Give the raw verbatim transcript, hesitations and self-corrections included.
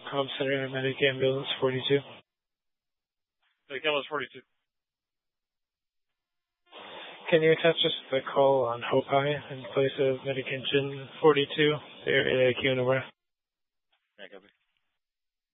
Comm Center, Medic Ambulance forty-two. Medic Ambulance forty-two. Can you attach us the call on Hopi in place of Medic Engine forty-two, the area Q and A? Yeah, copy.